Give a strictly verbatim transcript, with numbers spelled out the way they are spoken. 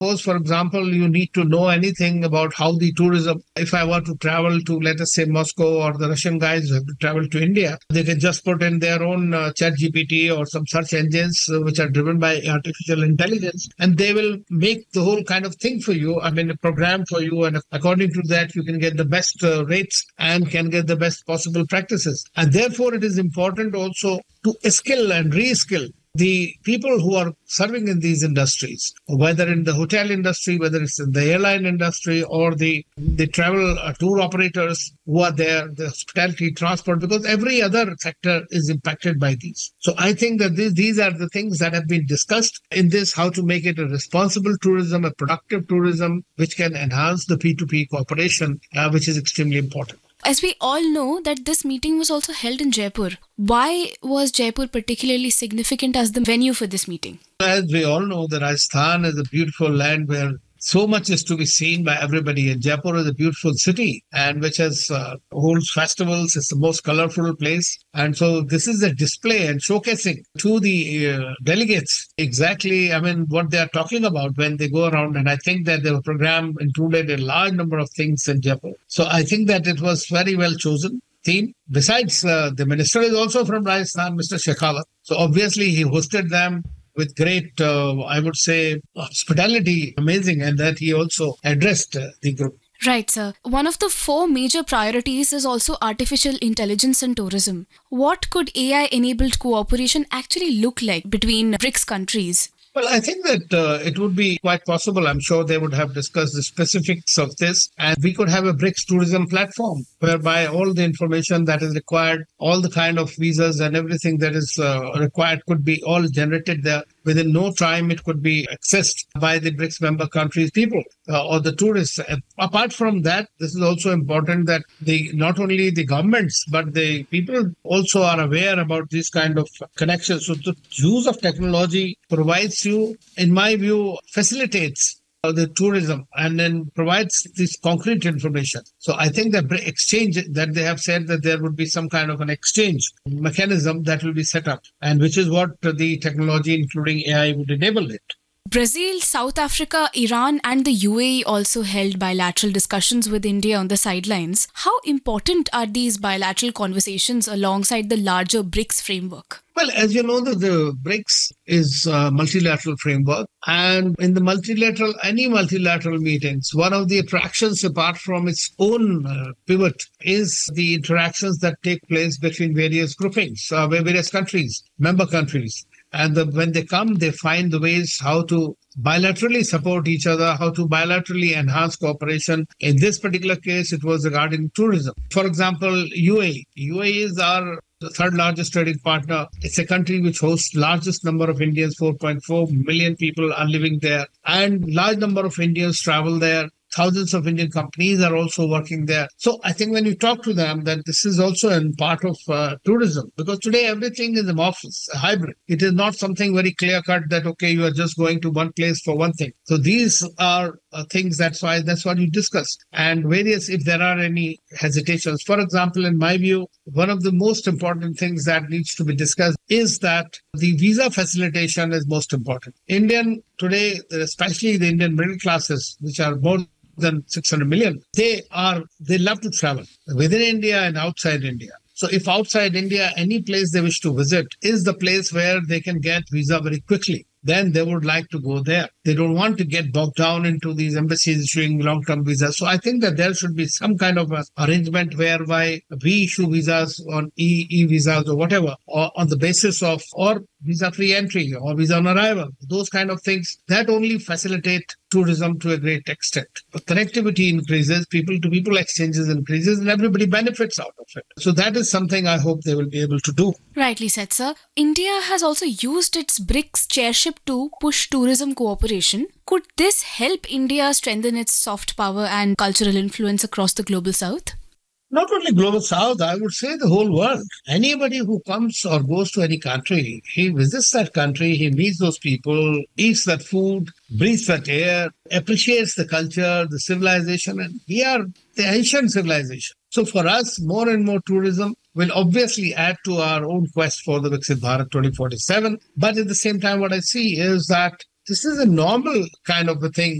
Suppose, for example, you need to know anything about how the tourism, if I were to travel to, let us say, Moscow, or the Russian guys who have to travel to India, they can just put in their own uh, chat G P T or some search engines uh, which are driven by artificial intelligence, and they will make the whole kind of thing for you. I mean, a program for you. And according to that, you can get the best uh, rates and can get the best possible practices. And therefore, it is important also to skill and reskill the people who are serving in these industries, whether in the hotel industry, whether it's in the airline industry, or the, the travel uh, tour operators who are there, the hospitality, transport, because every other sector is impacted by these. So I think that these, these are the things that have been discussed in this, how to make it a responsible tourism, a productive tourism, which can enhance the P two P cooperation, uh, which is extremely important. As we all know that this meeting was also held in Jaipur. Why was Jaipur particularly significant as the venue for this meeting? As we all know, that Rajasthan is a beautiful land where so much is to be seen by everybody. And Jaipur is a beautiful city and which has uh, holds festivals. It's the most colorful place. And so this is a display and showcasing to the uh, delegates exactly, I mean, what they are talking about when they go around. And I think that the program included a large number of things in Jaipur. So I think that it was very well chosen theme. Besides, uh, the minister is also from Rajasthan, Mister Shekhawat. So obviously he hosted them with great, uh, I would say, hospitality, amazing, and that he also addressed uh, the group. Right, sir. One of the four major priorities is also artificial intelligence and tourism. What could A I-enabled cooperation actually look like between BRICS countries? Well, I think that uh, it would be quite possible. I'm sure they would have discussed the specifics of this. And we could have a BRICS tourism platform whereby all the information that is required, all the kind of visas and everything that is uh, required could be all generated there. Within no time, it could be accessed by the BRICS member countries' people uh, or the tourists. And apart from that, this is also important that the not only the governments, but the people also are aware about this kind of connections. So the use of technology provides you, in my view, facilitates uh, the tourism and then provides this concrete information. So I think the exchange that they have said that there would be some kind of an exchange mechanism that will be set up, and which is what the technology, including A I, would enable it. Brazil, South Africa, Iran and the U A E also held bilateral discussions with India on the sidelines. How important are these bilateral conversations alongside the larger BRICS framework? Well, as you know, the, the BRICS is a multilateral framework. And in the multilateral, any multilateral meetings, one of the attractions apart from its own uh, pivot is the interactions that take place between various groupings, uh, various countries, member countries. And the, when they come, they find the ways how to bilaterally support each other, how to bilaterally enhance cooperation. In this particular case, it was regarding tourism. For example, U A E. U A E is our third largest trading partner. It's a country which hosts largest number of Indians, four point four million people are living there. And large number of Indians travel there. Thousands of Indian companies are also working there. So I think when you talk to them, that this is also a part of uh, tourism, because today everything is amorphous, a hybrid. It is not something very clear cut that, okay, you are just going to one place for one thing. So these are uh, things, that's why, that's what you discussed. And various, if there are any hesitations, for example, in my view, one of the most important things that needs to be discussed is that the visa facilitation is most important. Indian today, especially the Indian middle classes, which are more than six hundred million, they are, they love to travel within India and outside India. So if outside India, any place they wish to visit is the place where they can get visa very quickly, then they would like to go there. They don't want to get bogged down into these embassies issuing long-term visas. So I think that there should be some kind of a arrangement whereby we issue visas on e- e-visas or whatever, or on the basis of, or visa-free entry or visa on arrival. Those kind of things that only facilitate tourism to a great extent. But connectivity increases, people-to-people exchanges increases, and everybody benefits out of it. So that is something I hope they will be able to do. Rightly said, sir. India has also used its BRICS chairship to push tourism cooperation. Could this help India strengthen its soft power and cultural influence across the global south? Not only global south, I would say the whole world. Anybody who comes or goes to any country, he visits that country, he meets those people, eats that food, breathes that air, appreciates the culture, the civilization, and we are the ancient civilization. So for us, more and more tourism will obviously add to our own quest for the Viksit Bharat twenty forty-seven. But at the same time, what I see is that This is a normal kind of a thing